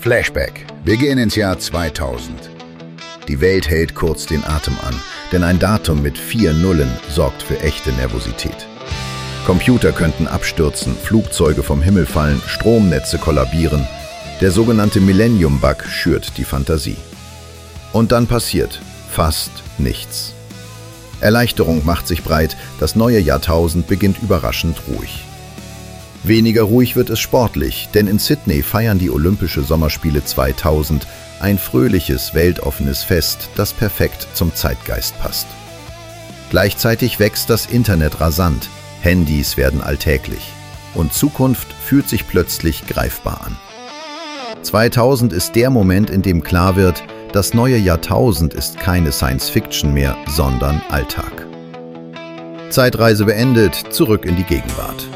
Flashback. Wir gehen ins Jahr 2000. Die Welt hält kurz den Atem an, denn ein Datum mit 4 Nullen sorgt für echte Nervosität. Computer könnten abstürzen, Flugzeuge vom Himmel fallen, Stromnetze kollabieren. Der sogenannte Millennium-Bug schürt die Fantasie. Und dann passiert fast nichts. Erleichterung macht sich breit, das neue Jahrtausend beginnt überraschend ruhig. Weniger ruhig wird es sportlich, denn in Sydney feiern die Olympische Sommerspiele 2000 ein fröhliches, weltoffenes Fest, das perfekt zum Zeitgeist passt. Gleichzeitig wächst das Internet rasant, Handys werden alltäglich und Zukunft fühlt sich plötzlich greifbar an. 2000 ist der Moment, in dem klar wird, das neue Jahrtausend ist keine Science-Fiction mehr, sondern Alltag. Zeitreise beendet, zurück in die Gegenwart.